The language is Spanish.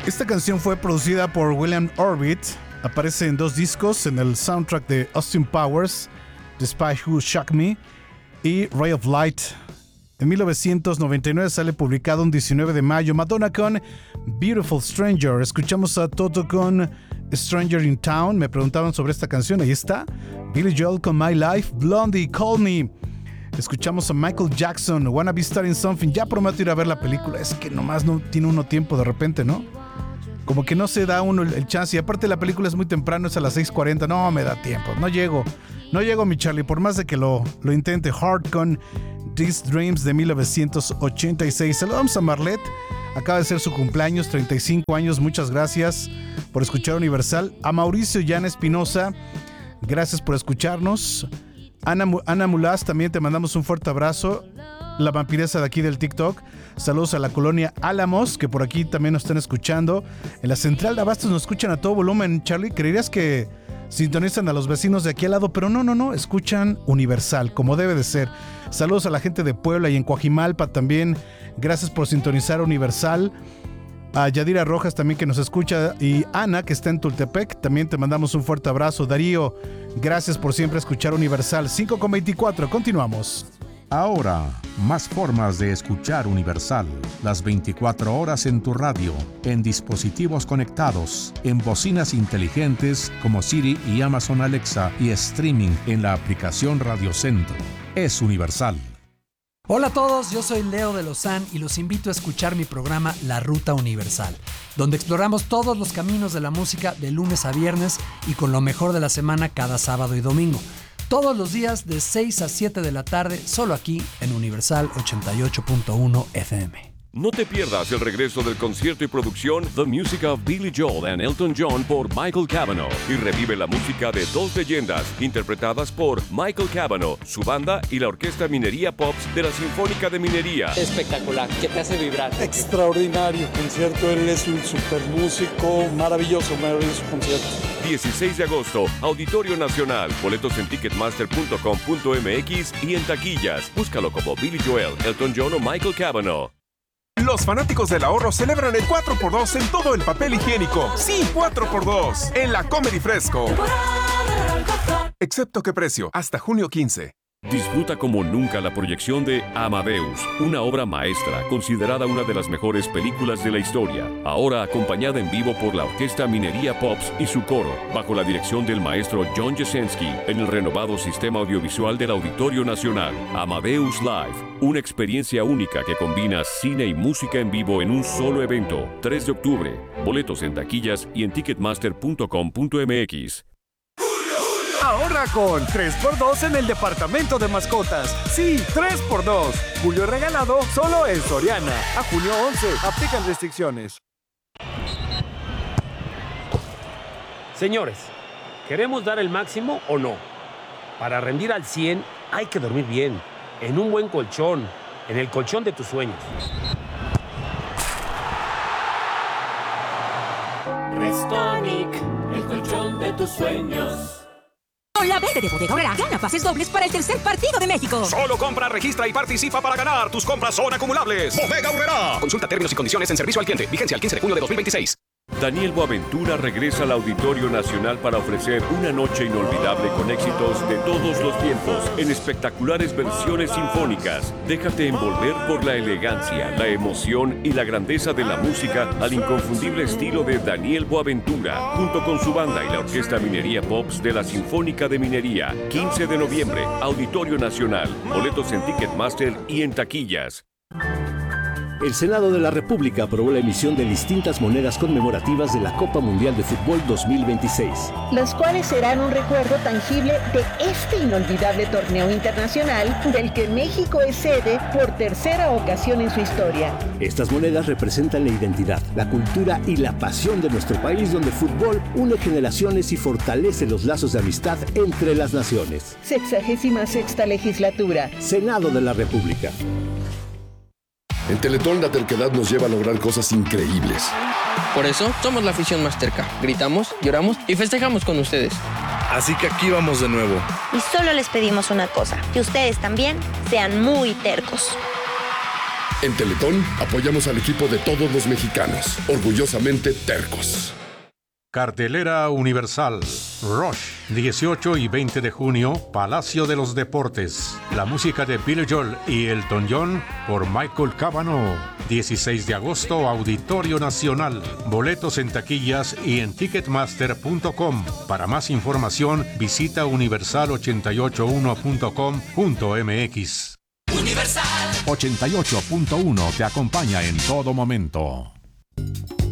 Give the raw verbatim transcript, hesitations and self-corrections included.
Esta canción fue producida por William Orbit. Aparece en dos discos, en el soundtrack de Austin Powers, The Spy Who Shocked Me y Ray of Light. En mil novecientos noventa y nueve sale publicado un diecinueve de mayo Madonna con Beautiful Stranger. Escuchamos a Toto con Stranger in Town. Me preguntaban sobre esta canción, ahí está. Billy Joel con My Life, Blondie, Call Me. Escuchamos a Michael Jackson, Wanna Be Starting Something. Ya prometo ir a ver la película, es que nomás no tiene uno tiempo de repente, ¿no? Como que no se da uno el chance. Y aparte la película es muy temprano, es a las seis cuarenta. No me da tiempo, no llego. No llego, mi Charlie, por más de que lo, lo intente. Heart con These Dreams de mil novecientos ochenta y seis. Saludamos a Marlette. Acaba de ser su cumpleaños, treinta y cinco años. Muchas gracias por escuchar Universal. A Mauricio Jan Espinosa, gracias por escucharnos. Ana, Ana Mulás, también te mandamos un fuerte abrazo. La vampiresa de aquí del TikTok. Saludos a la colonia Álamos, que por aquí también nos están escuchando. En la central de Abastos nos escuchan a todo volumen, Charlie. Creerías que sintonizan a los vecinos de aquí al lado, pero no, no, no. Escuchan Universal, como debe de ser. Saludos a la gente de Puebla y en Coajimalpa también. Gracias por sintonizar Universal. A Yadira Rojas también, que nos escucha, y Ana, que está en Tultepec, también te mandamos un fuerte abrazo. Darío, gracias por siempre escuchar Universal. cinco con veinticuatro, continuamos. Ahora, más formas de escuchar Universal. Las veinticuatro horas en tu radio, en dispositivos conectados, en bocinas inteligentes como Siri y Amazon Alexa, y streaming en la aplicación Radio Centro. Es Universal. Hola a todos, yo soy Leo de Lozán y los invito a escuchar mi programa La Ruta Universal, donde exploramos todos los caminos de la música de lunes a viernes y con lo mejor de la semana cada sábado y domingo. Todos los días de seis a siete de la tarde, solo aquí en Universal ochenta y ocho punto uno F M. No te pierdas el regreso del concierto y producción The Music of Billy Joel and Elton John por Michael Cavanaugh, y revive la música de dos leyendas interpretadas por Michael Cavanaugh, su banda y la Orquesta Minería Pops de la Sinfónica de Minería. Espectacular, que te hace vibrar. Extraordinario concierto, él es un super músico, maravilloso, maravilloso concierto. dieciséis de agosto, Auditorio Nacional. Boletos en ticketmaster punto com punto m x y en taquillas. Búscalo como Billy Joel, Elton John o Michael Cavanaugh. Los fanáticos del ahorro celebran el cuatro por dos en todo el papel higiénico. Sí, cuatro por dos en la Comedy Fresco. Excepto qué precio, hasta junio quince. Disfruta como nunca la proyección de Amadeus, una obra maestra considerada una de las mejores películas de la historia, ahora acompañada en vivo por la Orquesta Minería Pops y su coro, bajo la dirección del maestro John Jasenski, en el renovado sistema audiovisual del Auditorio Nacional. Amadeus Live, una experiencia única que combina cine y música en vivo en un solo evento. tres de octubre, boletos en taquillas y en ticketmaster punto com punto m x. Ahorra con tres por dos en el departamento de mascotas. Sí, tres por dos. Julio regalado solo en Soriana. A junio once. Aplican restricciones. Señores, ¿queremos dar el máximo o no? Para rendir al cien hay que dormir bien, en un buen colchón, en el colchón de tus sueños. Restonic, el colchón de tus sueños. Con la verde de Bodega Aurrerá, gana pases dobles para el tercer partido de México. Solo compra, registra y participa para ganar. Tus compras son acumulables. Bodega Aurrerá. Consulta términos y condiciones en servicio al cliente. Vigencia al quince de junio de dos mil veintiséis. Daniel Boaventura regresa al Auditorio Nacional para ofrecer una noche inolvidable con éxitos de todos los tiempos en espectaculares versiones sinfónicas. Déjate envolver por la elegancia, la emoción y la grandeza de la música al inconfundible estilo de Daniel Boaventura, junto con su banda y la Orquesta Minería Pops de la Sinfónica de Minería. quince de noviembre, Auditorio Nacional. Boletos en Ticketmaster y en taquillas. El Senado de la República aprobó la emisión de distintas monedas conmemorativas de la Copa Mundial de Fútbol dos mil veintiséis. Las cuales serán un recuerdo tangible de este inolvidable torneo internacional del que México es sede por tercera ocasión en su historia. Estas monedas representan la identidad, la cultura y la pasión de nuestro país, donde el fútbol une generaciones y fortalece los lazos de amistad entre las naciones. Sexagésima sexta legislatura. Senado de la República. En Teletón la terquedad nos lleva a lograr cosas increíbles. Por eso somos la afición más terca. Gritamos, lloramos y festejamos con ustedes. Así que aquí vamos de nuevo. Y solo les pedimos una cosa, que ustedes también sean muy tercos. En Teletón apoyamos al equipo de todos los mexicanos, orgullosamente tercos. Cartelera Universal. Rush, dieciocho y veinte de junio, Palacio de los Deportes. La música de Billy Joel y Elton John por Michael Cavanaugh. dieciséis de agosto, Auditorio Nacional. Boletos en taquillas y en ticketmaster punto com. Para más información, visita universal ochenta y ocho uno punto com punto m x. Universal ochenta y ocho punto uno te acompaña en todo momento.